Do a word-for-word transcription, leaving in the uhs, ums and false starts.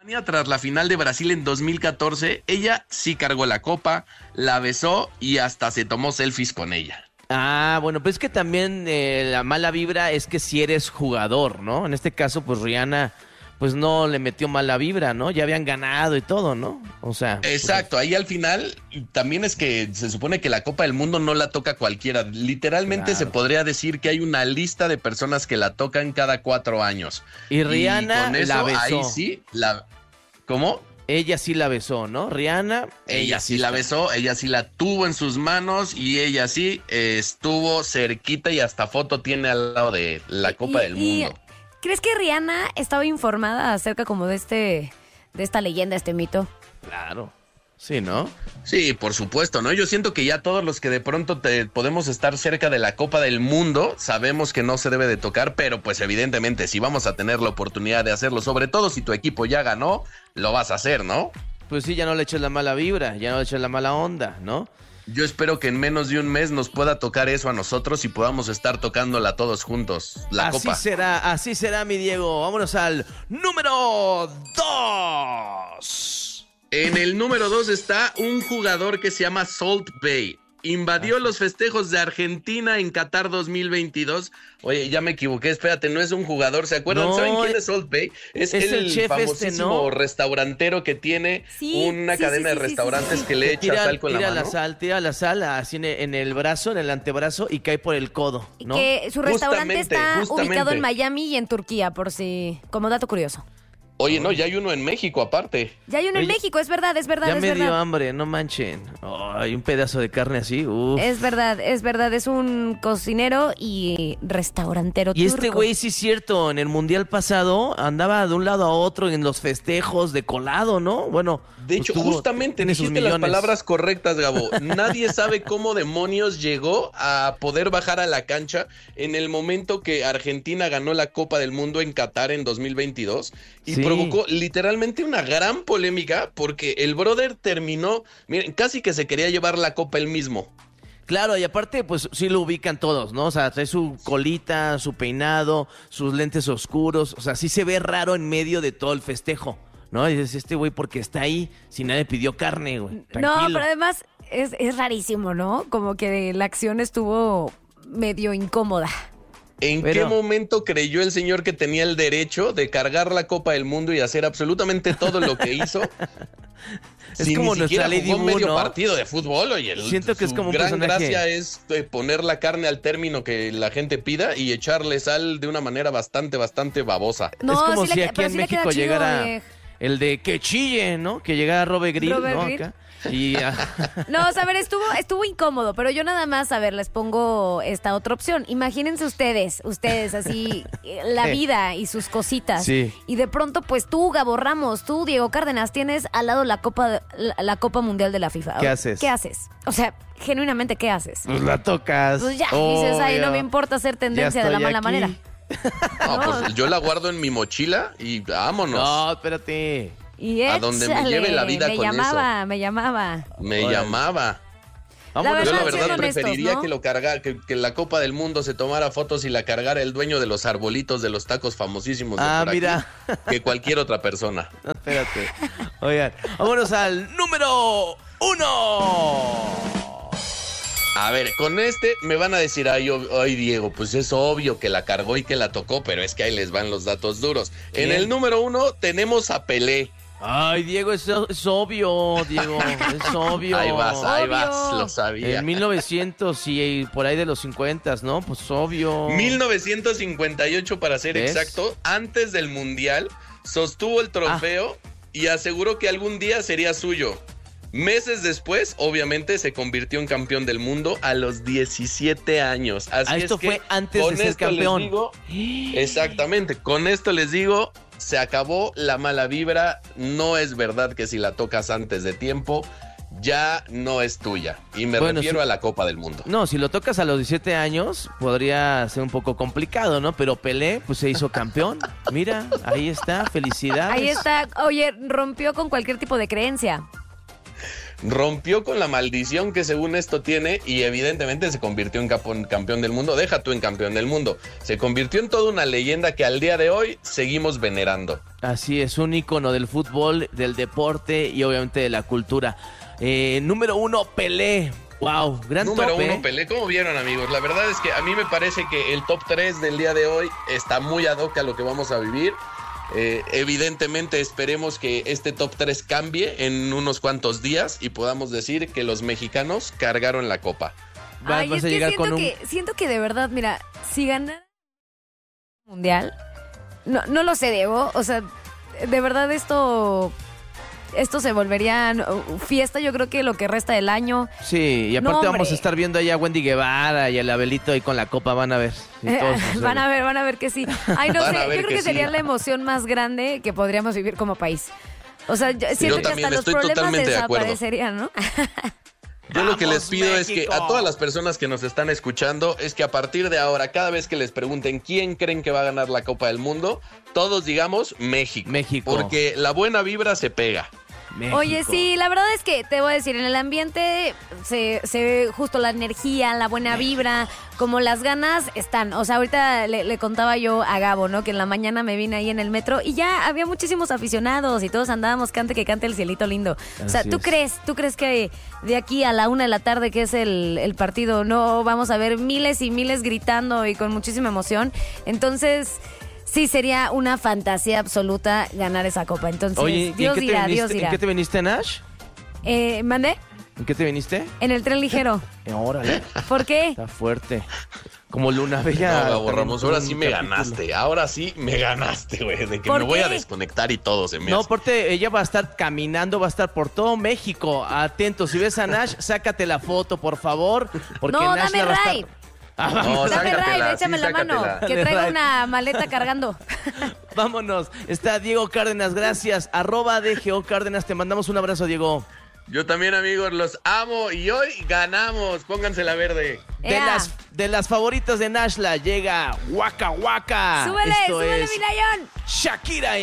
Tras la final de Brasil en dos mil catorce, ella sí cargó la copa, la besó y hasta se tomó selfies con ella. Ah, bueno, pues es que también eh, la mala vibra es que si eres jugador, ¿no? En este caso, pues Rihanna, pues no le metió mala vibra, ¿no? Ya habían ganado y todo, ¿no? O sea... Exacto, pues... ahí al final también es que se supone que la Copa del Mundo no la toca cualquiera. Literalmente Claro. se podría decir que hay una lista de personas que la tocan cada cuatro años. Y Rihanna y con eso, la besó. ahí sí, la... ¿Cómo? Ella sí la besó, ¿no? Rihanna... Ella sí la besó, ella sí la tuvo en sus manos y ella sí eh, estuvo cerquita y hasta foto tiene al lado de la Copa Y- del y- Mundo. ¿Crees que Rihanna estaba informada acerca como de este, de esta leyenda, este mito? Claro. Sí, ¿no? Sí, por supuesto, ¿no? Yo siento que ya todos los que de pronto te podemos estar cerca de la Copa del Mundo sabemos que no se debe de tocar, pero pues evidentemente si vamos a tener la oportunidad de hacerlo, sobre todo si tu equipo ya ganó, lo vas a hacer, ¿no? Pues sí, ya no le eches la mala vibra, ya no le eches la mala onda, ¿no? Yo espero que en menos de un mes nos pueda tocar eso a nosotros y podamos estar tocándola todos juntos, la así Copa. será, así será, mi Diego. Vámonos al número dos. En el número dos está un jugador que se llama Salt Bay. Invadió los festejos de Argentina en Qatar dos mil veintidós. Oye, ya me equivoqué, espérate, no es un jugador, ¿se acuerdan? No, ¿Saben quién es Salt Bay? Es, es el, el chef famosísimo este, ¿no? restaurantero que tiene Sí, una sí, cadena sí, de sí, restaurantes sí, sí, sí. que le echa Tira, sal con tira la la mano. sal, tira la sal así en el, en el brazo, en el antebrazo y cae por el codo, Y ¿no? que su restaurante Justamente, está justamente. ubicado en Miami y en Turquía, por si, como dato curioso. Oye, no, ya hay uno en México aparte. Ya hay uno en Oye, México, es verdad, es verdad, Ya es me dio verdad. hambre, no manchen. Ay, un pedazo de carne así, uf. Es verdad, es verdad, es un cocinero y restaurantero Y turco. este güey, sí es cierto, en el mundial pasado andaba de un lado a otro en los festejos de colado, ¿no? Bueno, De pues hecho, tuvo- justamente tiene sus dijiste las millones. palabras correctas, Gabo. Nadie sabe cómo demonios llegó a poder bajar a la cancha en el momento que Argentina ganó la Copa del Mundo en Qatar en dos mil veintidós y Sí. provocó literalmente una gran polémica porque el brother terminó, miren, casi que se quería llevar la copa él mismo. Claro, y aparte, pues sí lo ubican todos, ¿no? O sea, trae su colita, su peinado, sus lentes oscuros. O sea, sí se ve raro en medio de todo el festejo, ¿no? Y dices, este güey, porque está ahí si nadie pidió carne, güey. No, Tranquilo. pero además es, es rarísimo, ¿no? Como que la acción estuvo medio incómoda. ¿En Pero- qué momento creyó el señor que tenía el derecho de cargar la Copa del Mundo y hacer absolutamente todo lo que hizo? Es Si como ni nuestra siquiera Lady jugó Wu, medio ¿no? partido de fútbol, oye, el- Siento que es su como un gran personaje. gracia es eh, poner la carne al término que la gente pida y echarle sal de una manera bastante, bastante babosa. No, es como sí le si que- aquí pero en sí le queda México chido, llegara eh. el de que chille, ¿no? Que llegara Robert Grill, Robert ¿no? Grill. Acá. Y, ah, No, o sea, a ver, estuvo, estuvo incómodo, pero yo nada más, a ver, les pongo esta otra opción. Imagínense ustedes, ustedes así, eh, la vida y sus cositas. Sí. Y de pronto, pues tú, Gabo Ramos, tú, Diego Cárdenas, tienes al lado la Copa, la, la Copa Mundial de la FIFA. ¿Qué haces? ¿Qué haces? O sea, genuinamente, ¿qué haces? pues la tocas. Pues ya, dices, ahí no obvio. me importa hacer tendencia Ya de la estoy mala aquí. manera. No, No. pues yo la guardo en mi mochila y vámonos. No, espérate. Y A donde me échale, lleve la vida me con llamaba, me llamaba. Me Órale. llamaba. Vámonos. verdad, Yo la siendo verdad honestos, preferiría ¿no? que lo cargara, que, que la Copa del Mundo se tomara fotos y la cargara el dueño de los arbolitos de los tacos famosísimos de Ah, por aquí, mira. que cualquier otra persona. No, espérate. Oigan, vámonos al número uno. A ver, con este me van a decir, ay, ob- ay, Diego, pues es obvio que la cargó y que la tocó, pero es que ahí les van los datos duros. En Bien. el número uno tenemos a Pelé. Ay, Diego, es, es obvio, Diego, es obvio. Ahí vas, ahí Obvio. vas, lo sabía. En mil novecientos y por ahí de los cincuenta, ¿no? Pues obvio. mil novecientos cincuenta y ocho para ser ¿Ves? exacto, antes del Mundial, sostuvo el trofeo y aseguró que algún día sería suyo. Meses después, obviamente, se convirtió en campeón del mundo a los diecisiete años. Así Ah, es esto que fue antes con de ser esto les campeón. digo- exactamente, con esto les digo, se acabó la mala vibra. No es verdad que si la tocas antes de tiempo, ya no es tuya. Y me Bueno, refiero sí. a la Copa del Mundo. No, si lo tocas a los diecisiete años, podría ser un poco complicado, ¿no? Pero Pelé, pues se hizo campeón. Mira, ahí está, felicidades. Ahí está, oye, rompió con cualquier tipo de creencia. rompió con la maldición que según esto tiene y evidentemente se convirtió en campeón del mundo. Deja tú en campeón del mundo. Se convirtió en toda una leyenda que al día de hoy seguimos venerando. Así es, un ícono del fútbol, del deporte y obviamente de la cultura. Eh, número uno, Pelé. Wow, gran Número top, uno, ¿eh? Pelé. ¿Cómo vieron, amigos? La verdad es que a mí me parece que el top tres del día de hoy está muy ad hoc a lo que vamos a vivir. Eh, evidentemente esperemos que este top tres cambie en unos cuantos días y podamos decir que los mexicanos cargaron la copa. Va- Ay, vas es a que llegar siento, con un... que, siento que de verdad, mira, si ganara mundial, no, no lo sé, Diego, o sea, de verdad esto, esto se volvería no, fiesta, yo creo que lo que resta del año. Sí, y No, aparte hombre. vamos a estar viendo ahí a Wendy Guevara y al Abelito ahí con la copa, van a ver. Sí, Eh, todos, o sea, van a ver, van a ver que sí. Ay, no Van sé, a yo ver creo que que, sería sí. la emoción más grande que podríamos vivir como país. O sea, yo siento que también hasta los estoy problemas totalmente de acuerdo. desaparecerían, ¿no? Yo lo que ¡Vamos, les pido es que México! a todas las personas que nos están escuchando es que a partir de ahora, cada vez que les pregunten quién creen que va a ganar la Copa del Mundo, todos digamos México. México. Porque la buena vibra se pega. México. Oye, sí, la verdad es que te voy a decir, en el ambiente se, se ve justo la energía, la buena vibra, como las ganas están. O sea, ahorita le, le contaba yo a Gabo, ¿no? Que en la mañana me vine ahí en el metro y ya había muchísimos aficionados y todos andábamos cante que cante el cielito lindo. O sea, Así ¿tú es. crees, tú crees que de aquí a la una de la tarde, que es el, el partido, no vamos a ver miles y miles gritando y con muchísima emoción? Entonces... sí, sería una fantasía absoluta ganar esa copa. Entonces, Oye, ¿y en Dios qué, te dirá, viniste, Dios dirá. ¿en qué te viniste, Nash? Eh, ¿Mandé? ¿En qué te viniste? En el tren ligero. Eh, órale, ¿Por qué? está fuerte. Como Luna Bella. No, Gabo también Ramos, tuvo ahora un sí me capítulo. ganaste. Ahora sí me ganaste, güey. De que ¿Por me voy a qué? desconectar y todo se me No, hace. aparte ella va a estar caminando, va a estar por todo México. Atento, si ves a Nash, sácate la foto, por favor. Porque No, Nash dame la va a estar- ride. Ah, No, vamos, Dame sácatela, ride, échame sí, la mano. sácatela. Que Dale traigo ride. una maleta cargando. vámonos. Está Diego Cárdenas, gracias. Arroba D G O Cárdenas, te mandamos un abrazo, Diego. Yo también, amigos, los amo y hoy ganamos. Pónganse la verde. De Ea. las, de las favoritas de Nashla llega Waka Waka. Súbele, Esto súbele, es mi layón. Shakira.